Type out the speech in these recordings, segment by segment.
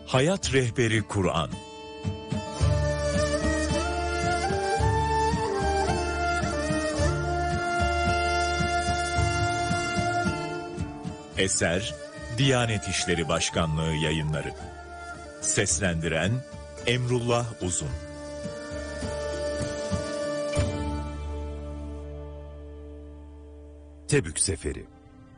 Hayat Rehberi Kur'an. Eser Diyanet İşleri Başkanlığı Yayınları. Seslendiren Emrullah Uzun. Tebük Seferi.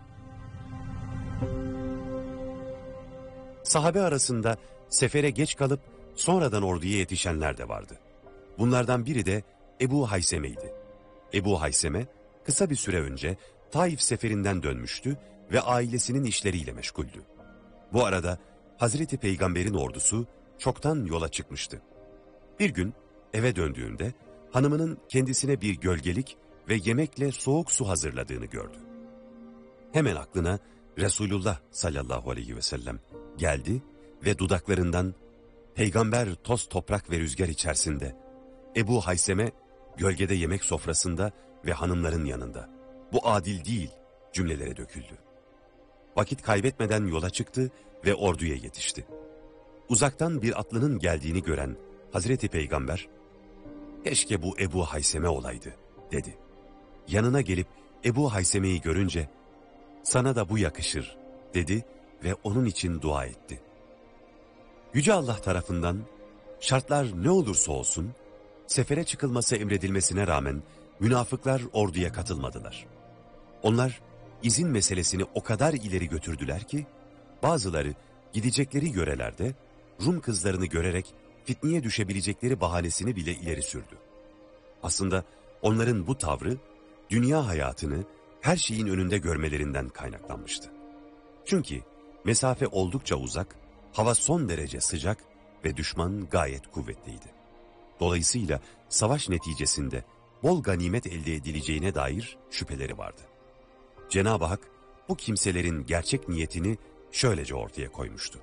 Sahabe arasında sefere geç kalıp sonradan orduya yetişenler de vardı. Bunlardan biri de Ebu Hayseme'ydi. Ebu Hayseme kısa bir süre önce Taif seferinden dönmüştü ve ailesinin işleriyle meşguldü. Bu arada Hazreti Peygamber'in ordusu çoktan yola çıkmıştı. Bir gün eve döndüğünde hanımının kendisine bir gölgelik ve yemekle soğuk su hazırladığını gördü. Hemen aklına Resulullah sallallahu aleyhi ve sellem geldi ve dudaklarından "Peygamber toz toprak ve rüzgar içerisinde, Ebu Hayseme gölgede yemek sofrasında ve hanımların yanında. Bu adil değil" cümlelere döküldü. Vakit kaybetmeden yola çıktı ve orduya yetişti. Uzaktan bir atlının geldiğini gören Hazreti Peygamber, "Keşke bu Ebu Hayseme olaydı" dedi. Yanına gelip Ebu Hayseme'yi görünce, "Sana da bu yakışır" dedi ve onun için dua etti. Yüce Allah tarafından şartlar ne olursa olsun sefere çıkılması emredilmesine rağmen münafıklar orduya katılmadılar. Onlar izin meselesini o kadar ileri götürdüler ki bazıları gidecekleri yörelerde Rum kızlarını görerek fitneye düşebilecekleri bahanesini bile ileri sürdü. Aslında onların bu tavrı dünya hayatını her şeyin önünde görmelerinden kaynaklanmıştı. Çünkü mesafe oldukça uzak, hava son derece sıcak ve düşman gayet kuvvetliydi. Dolayısıyla savaş neticesinde bol ganimet elde edileceğine dair şüpheleri vardı. Cenab-ı Hak bu kimselerin gerçek niyetini şöylece ortaya koymuştu.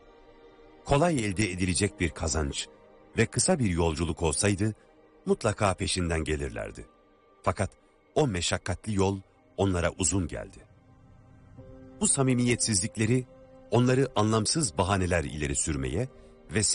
Kolay elde edilecek bir kazanç ve kısa bir yolculuk olsaydı mutlaka peşinden gelirlerdi. Fakat o meşakkatli yol onlara uzun geldi. Bu samimiyetsizlikleri onları anlamsız bahaneler ileri sürmeye ve